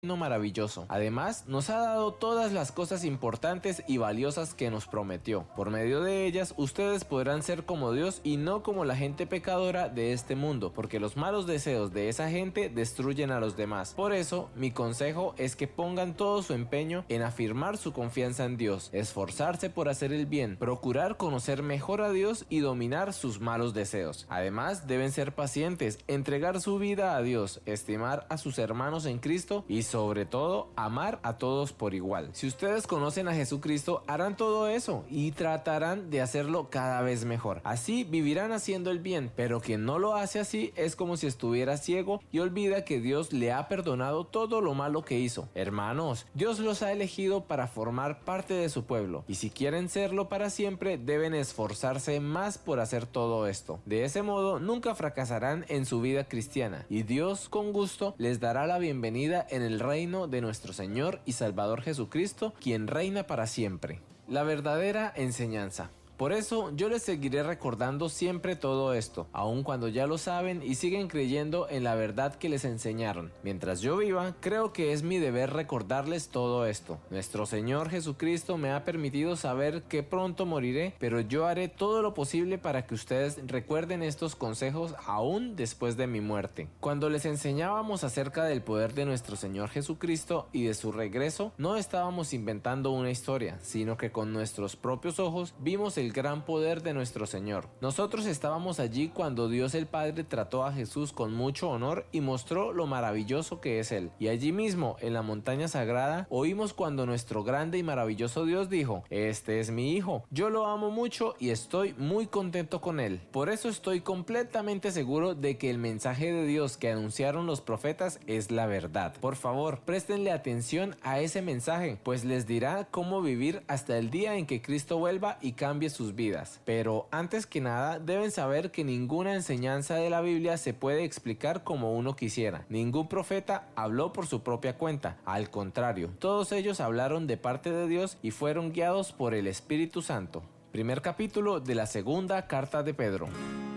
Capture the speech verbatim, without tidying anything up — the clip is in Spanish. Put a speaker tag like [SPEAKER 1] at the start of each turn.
[SPEAKER 1] maravilloso. Además, nos ha dado todas las cosas importantes y valiosas que nos prometió. Por medio de ellas, ustedes podrán ser como Dios y no como la gente pecadora de este mundo, porque los malos deseos de esa gente destruyen a los demás. Por eso, mi consejo es que pongan todo su empeño en afirmar su confianza en Dios, esforzarse por hacer el bien, procurar conocer mejor a Dios y dominar sus malos deseos. Además, deben ser pacientes, entregar su vida a Dios, estimar a sus hermanos en Cristo y sobre todo, amar a todos por igual. Si ustedes conocen a Jesucristo, harán todo eso y tratarán de hacerlo cada vez mejor. Así vivirán haciendo el bien, pero quien no lo hace así es como si estuviera ciego y olvida que Dios le ha perdonado todo lo malo que hizo. Hermanos, Dios los ha elegido para formar parte de su pueblo, y si quieren serlo para siempre, deben esforzarse más por hacer todo esto. De ese modo, nunca fracasarán en su vida cristiana, y Dios con gusto les dará la bienvenida en el reino de nuestro Señor y Salvador Jesucristo, quien reina para siempre. La verdadera enseñanza. Por eso yo les seguiré recordando siempre todo esto, aun cuando ya lo saben y siguen creyendo en la verdad que les enseñaron. Mientras yo viva, creo que es mi deber recordarles todo esto. Nuestro Señor Jesucristo me ha permitido saber que pronto moriré, pero yo haré todo lo posible para que ustedes recuerden estos consejos aún después de mi muerte. Cuando les enseñábamos acerca del poder de nuestro Señor Jesucristo y de su regreso, no estábamos inventando una historia, sino que con nuestros propios ojos vimos el gran poder de nuestro Señor. Nosotros estábamos allí cuando Dios el Padre trató a Jesús con mucho honor y mostró lo maravilloso que es Él. Y allí mismo, en la montaña sagrada, oímos cuando nuestro grande y maravilloso Dios dijo: "Este es mi Hijo, yo lo amo mucho y estoy muy contento con Él". Por eso estoy completamente seguro de que el mensaje de Dios que anunciaron los profetas es la verdad. Por favor, préstenle atención a ese mensaje, pues les dirá cómo vivir hasta el día en que Cristo vuelva y cambie sus vidas. Pero antes que nada, deben saber que ninguna enseñanza de la Biblia se puede explicar como uno quisiera. Ningún profeta habló por su propia cuenta. Al contrario, todos ellos hablaron de parte de Dios y fueron guiados por el Espíritu Santo. Primer capítulo de la segunda carta de Pedro.